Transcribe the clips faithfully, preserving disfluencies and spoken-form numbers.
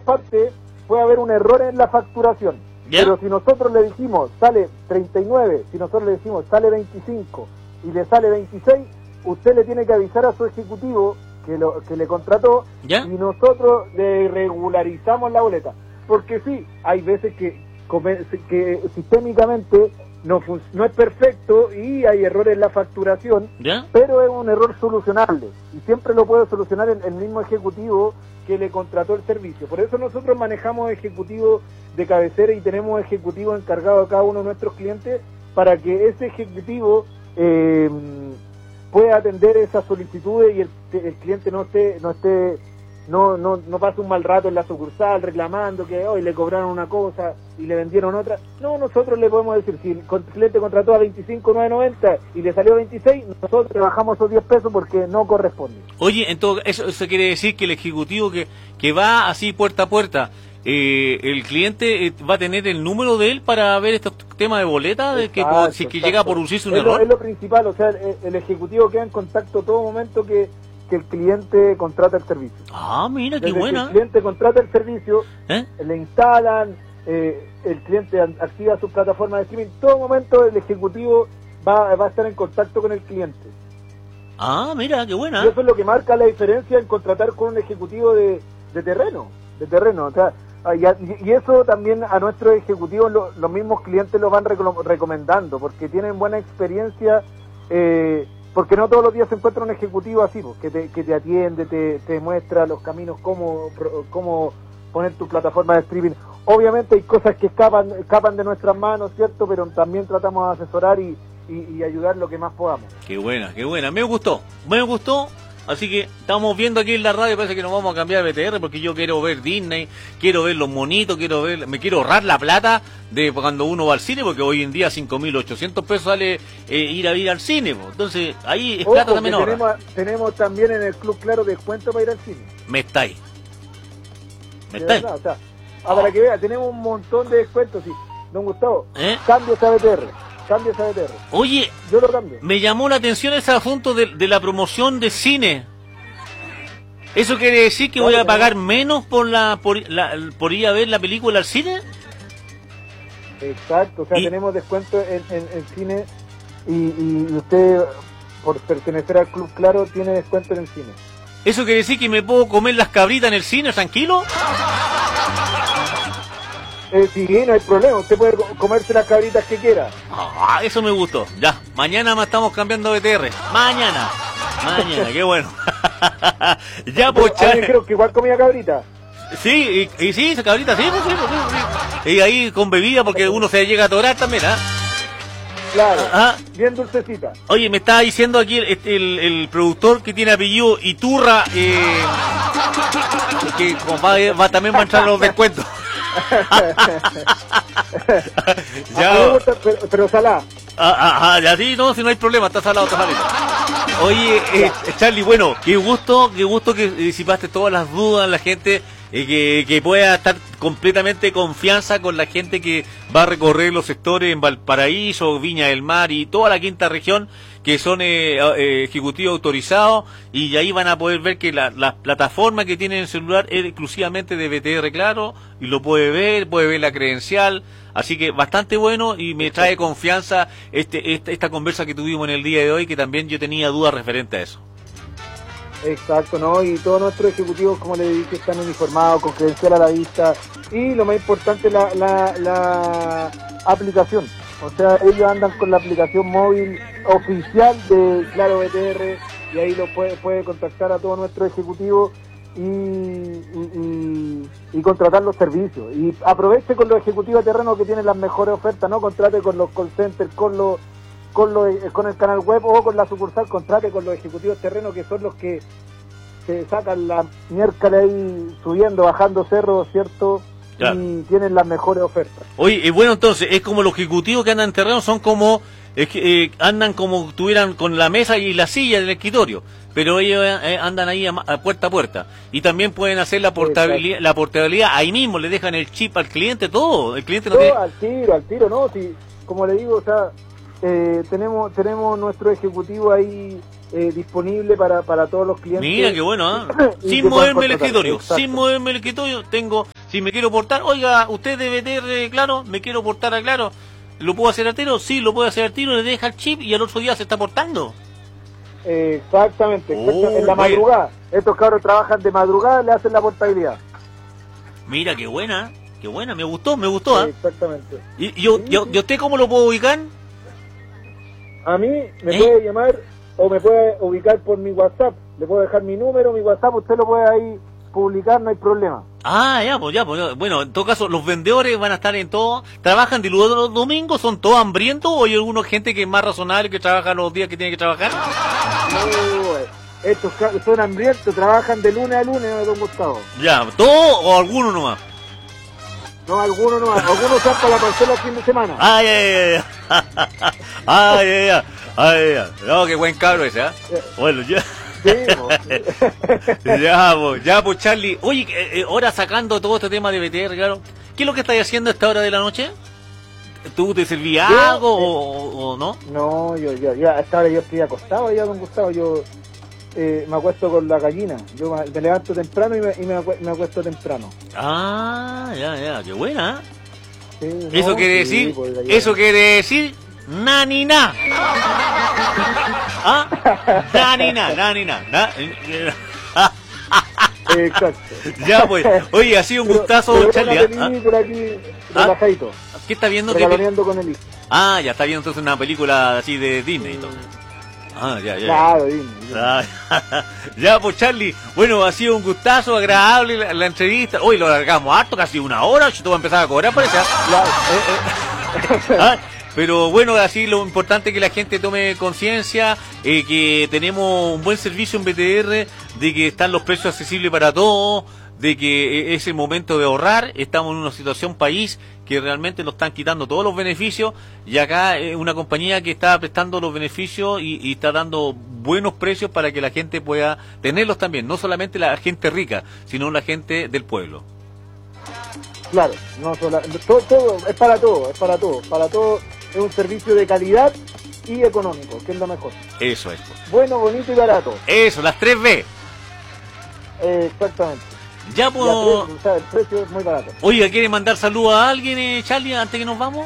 partes puede haber un error en la facturación. ¿Ya? Pero si nosotros le dijimos sale treinta y nueve, si nosotros le decimos sale veinticinco y le sale veintiséis, usted le tiene que avisar a su ejecutivo que lo que le contrató. ¿Ya? Y nosotros le regularizamos la boleta. Porque sí, hay veces que, que sistémicamente no, no es perfecto y hay errores en la facturación, ¿ya? Pero es un error solucionable y siempre lo puede solucionar el, el mismo ejecutivo que le contrató el servicio. Por eso nosotros manejamos ejecutivos de cabecera y tenemos ejecutivos encargados a cada uno de nuestros clientes para que ese ejecutivo eh, pueda atender esas solicitudes y el, el cliente no esté no esté no no no pase un mal rato en la sucursal reclamando que hoy le cobraron una cosa y le vendieron otra. No, nosotros le podemos decir, si el cliente contrató a veinticinco mil novecientos noventa y le salió veintiséis, nosotros le bajamos esos diez pesos porque no corresponde. Oye, entonces eso, eso quiere decir que el ejecutivo que, que va así puerta a puerta, eh, el cliente eh, va a tener el número de él para ver estos temas de boleta, de exacto, que si que llega a producirse un es error. Lo, es lo principal, o sea, el, el ejecutivo queda en contacto todo momento que que el cliente contrata el servicio. Ah, mira, qué Desde buena. Que el cliente contrata el servicio, ¿eh? Le instalan, eh, el cliente activa su plataforma de streaming, todo momento el ejecutivo va, va a estar en contacto con el cliente. Ah, mira, qué buena. Y eso es lo que marca la diferencia en contratar con un ejecutivo de, de terreno, de terreno, o sea, y, y eso también a nuestros ejecutivos lo, los mismos clientes lo van recomendando, porque tienen buena experiencia, eh, porque no todos los días se encuentra un ejecutivo así, pues, que, te, que te atiende, te, te muestra los caminos, cómo, cómo poner tu plataforma de streaming. Obviamente hay cosas que escapan, escapan de nuestras manos, ¿cierto? Pero también tratamos de asesorar y, y, y ayudar lo que más podamos. Qué buena, qué buena. Me gustó, me gustó. Así que estamos viendo aquí en la radio, parece que nos vamos a cambiar de B T R porque yo quiero ver Disney, quiero ver los monitos, quiero ver, me quiero ahorrar la plata de cuando uno va al cine, porque hoy en día cinco mil ochocientos pesos sale eh, ir a ir al cine, pues. Entonces ahí es plata también ahora. Tenemos, tenemos también en el Club Claro descuento para ir al cine. Me estáis. Me estáis. O sea, ah, para que vea, tenemos un montón de descuentos, sí. Don Gustavo, ¿eh? Cambio esa B T R. Cambia esa B T R. Oye, yo lo cambio. Me llamó la atención ese asunto de, de la promoción de cine. ¿Eso quiere decir que voy a pagar menos por la por, la, por ir a ver la película al cine? Exacto, o sea, ¿y? Tenemos descuento en, en, en cine y, y usted, por pertenecer al Club Claro, tiene descuento en el cine. ¿Eso quiere decir que me puedo comer las cabritas en el cine tranquilo? Eh, sí, no hay problema, usted puede comerse las cabritas que quiera. Ah, eso me gustó. Ya, mañana más estamos cambiando B T R. Mañana. Mañana, qué bueno. Ya, pues, Chávez. Creo que igual comía cabrita. Sí, y, y sí, esa cabrita, sí, pues, sí, pues, sí. Y ahí con bebida, porque uno se llega a atorar también, ¿ah? ¿eh? Claro, ajá. Bien dulcecita. Oye, me está diciendo aquí el, el, el productor que tiene apellido Iturra, eh, que va, va, también va a entrar los descuentos. Ya. A gusta, pero, pero salá. Ajá, ya sí, no, si no hay problema, está salado, está salado. Oye, eh, Charlie, bueno, qué gusto, qué gusto que disipaste todas las dudas, la gente, eh, que, que pueda estar completamente confianza con la gente que va a recorrer los sectores en Valparaíso, Viña del Mar y toda la quinta región, que son eh, eh, ejecutivos autorizados, y ahí van a poder ver que la, la plataforma que tienen en el celular es exclusivamente de B T R Claro, y lo puede ver, puede ver la credencial, así que bastante bueno, y me trae confianza este, este esta conversa que tuvimos en el día de hoy, que también yo tenía dudas referente a eso. Exacto, ¿no? Y todos nuestros ejecutivos, como le dije, están uniformados, con credencial a la vista, y lo más importante, la, la, la aplicación. O sea, ellos andan con la aplicación móvil oficial de Claro B T R, y ahí lo puede, puede contactar a todos nuestros ejecutivos y, y, y, y contratar los servicios. Y aproveche con los ejecutivos de terreno que tienen las mejores ofertas, ¿no? Contrate con los call centers, con los con los con el canal web o con la sucursal, contrate con los ejecutivos de terreno, que son los que se sacan la miércoles ahí subiendo, bajando cerros, ¿cierto? Claro. Y tienen las mejores ofertas. Oye, y bueno, entonces, es como los ejecutivos que andan en terreno, son como, es que, eh, andan como tuvieran con la mesa y la silla del escritorio, pero ellos eh, andan ahí a, a puerta a puerta. Y también pueden hacer la portabilidad, la portabilidad ahí mismo, le dejan el chip al cliente, todo. El cliente no todo tiene... al tiro, al tiro, ¿no? Si, como le digo, o sea, eh, tenemos, tenemos nuestro ejecutivo ahí eh, disponible para, para todos los clientes. Mira, qué bueno, ¿eh? Sin moverme el escritorio, exacto. Sin moverme el escritorio, tengo Si me quiero portar, oiga, usted debe tener, claro, me quiero portar a claro. ¿Lo puedo hacer al tiro? Sí, lo puedo hacer al tiro, le deja el chip y al otro día se está portando. Exactamente, Oh, en la madrugada. Estos cabros trabajan de madrugada, le hacen la portabilidad. Mira, qué buena, qué buena, me gustó, me gustó. ¿eh? Exactamente. ¿Y yo, Sí, yo, sí. yo usted cómo lo puedo ubicar? A mí me ¿Eh? puede llamar o me puede ubicar por mi WhatsApp. Le puedo dejar mi número, mi WhatsApp, usted lo puede ahí publicar, no hay problema. Ah, ya, pues ya, pues ya. Bueno, en todo caso, los vendedores van a estar en todo. ¿Trabajan de lunes a los domingos? ¿Son todos hambrientos? ¿O hay alguna gente que es más razonable, que trabaja los días que tiene que trabajar? No, estos cabros son hambrientos, trabajan de lunes a lunes, don Gustavo. Ya, ¿todos o algunos nomás? No, algunos no, algunos están para la parcela el fin de semana. Ay, ay, ay, ay, ay, ay, ay, ay, ay. No, qué buen cabro ese, ¿ah? ¿eh? Bueno, ya. Sí, po. ya, pues, ya, pues, Charlie. Oye, eh, eh, ahora sacando todo este tema de B T R, claro. ¿Qué es lo que estás haciendo a esta hora de la noche? ¿Tú te servías Yo, algo eh, o, o no? No, yo, yo, ya, hasta ahora yo estoy acostado ya, don Gustavo, yo eh, me acuesto con la gallina. Yo me, me levanto temprano y me, y me, acu- me acuesto temprano. Ah, ya, ya, qué buena. Sí, no, Eso quiere sí, decir, pues, ya- eso quiere decir, na ni na. ¿Ah? Na ni na, na ni na. na- Exacto. Ya, pues. Oye, ha sido un Pero- gustazo, pero Charlie. una ¿ah? película aquí, ¿Ah? relajadito, ¿Qué está viendo? ¿Qué pe- regaloneando con el hijo. Ah, ya está viendo entonces una película así de Disney. Entonces. Ah, ya, ya. Claro, dime, dime. Ah, ya, pues Charlie, bueno, ha sido un gustazo, agradable la, la entrevista. Hoy lo alargamos harto, casi una hora, si tú vas a empezar a cobrar, parece. ¿ah? Claro. Eh, eh. Ah, pero bueno, así lo importante es que la gente tome conciencia, eh, que tenemos un buen servicio en B T R, de que están los precios accesibles para todos, de que eh, es el momento de ahorrar. Estamos en una situación país que realmente nos están quitando todos los beneficios, y acá es una compañía que está prestando los beneficios y, y está dando buenos precios para que la gente pueda tenerlos también, no solamente la gente rica, sino la gente del pueblo. Claro, no sola, todo, todo, es para todo, es para todo, para todo es un servicio de calidad y económico, que es lo mejor. Eso es. Pues. Bueno, bonito y barato. Eso, las tres B. Eh, exactamente. Ya, La pues... pre- o sea, el precio es muy barato. Oiga, ¿quiere mandar saludos a alguien, eh, Charlie, antes que nos vamos?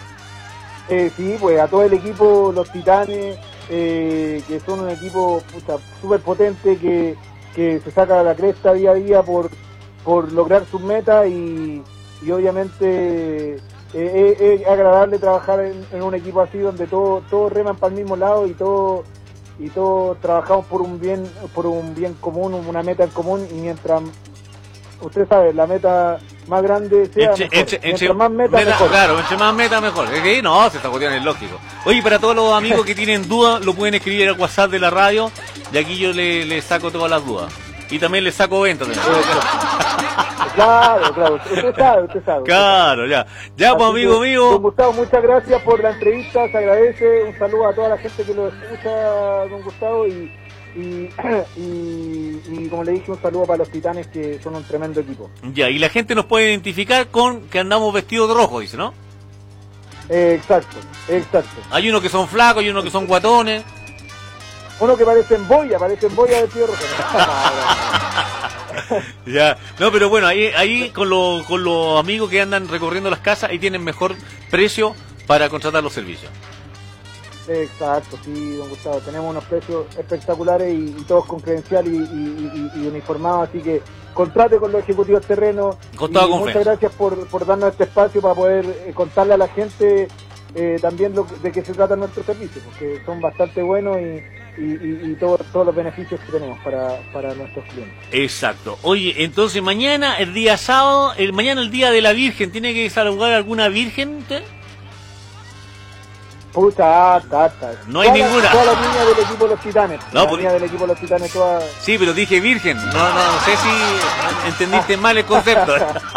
Eh, sí, pues a todo el equipo, los Titanes, eh, que son un equipo súper potente, que, que se saca la cresta día a día por, por lograr sus metas y, y obviamente eh, es, es agradable trabajar en, en un equipo así donde todos todos reman para el mismo lado y todos y todos trabajamos por un bien por un bien común, una meta en común, y mientras usted sabe, la meta más grande sea Entre, mejor. entre, Mientras entre- más meta, meta- mejor. Claro, entre más meta mejor. Es que no, se está cuestión es lógico. Oye, para todos los amigos que tienen dudas, lo pueden escribir al WhatsApp de la radio, y aquí yo le, le saco todas las dudas. Y también le saco ventas. también. Claro, claro, usted sabe, usted sabe. Claro, ya. Ya, pues, Así amigo que, mío. Don Gustavo, muchas gracias por la entrevista, se agradece, un saludo a toda la gente que lo escucha, don Gustavo, y, y, y, y como le dije, un saludo para los Titanes, que son un tremendo equipo. Ya, y la gente nos puede identificar con que andamos vestidos de rojo, dice, ¿no? Eh, exacto, exacto. Hay unos que son flacos y unos que son guatones. Uno que parece en boya, parece en boya de tierra. Ya, no, pero bueno, ahí, ahí con, los con los amigos que andan recorriendo las casas, ahí tienen mejor precio para contratar los servicios. Exacto, sí, don Gustavo, tenemos unos precios espectaculares y, y todos con credencial y, y, y, y uniformados, así que contrate con los ejecutivos terrenos. Con toda y confianza. muchas gracias por, por darnos este espacio para poder eh, contarle a la gente eh, también lo, de qué se trata nuestros servicios, porque son bastante buenos y, y, y, y todo- todos los beneficios que tenemos para, para nuestros clientes. Exacto. Oye, entonces mañana, el día sábado, el mañana el día de la Virgen, ¿tiene que saludar alguna Virgen usted? Puta, hasta, hasta. No hay Toda la- ninguna. Toda la niña del equipo de los Titanes. No, la pues- niña del equipo de los Titanes, toda... Sí, pero dije Virgen. No, no, no sé si entendiste mal el concepto.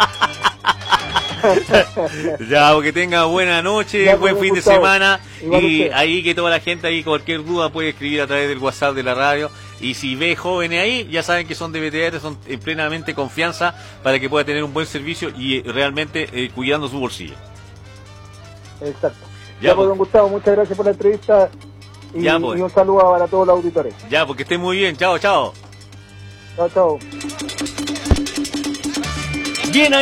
Ya, que tenga buena noche, Ya, buen pues, fin de Gustavo. semana. Igual Y usted. ahí que toda la gente, ahí cualquier duda puede escribir a través del WhatsApp de la radio. Y si ve jóvenes ahí, ya saben que son de B T R, son en plenamente confianza para que pueda tener un buen servicio y eh, realmente eh, cuidando su bolsillo. Exacto. Ya, Ya, pues, pues. don Gustavo, muchas gracias por la entrevista y, Ya, pues. y un saludo para todos los auditores. Ya, porque esté muy bien. Chao, chao. Chao, chao. Bien.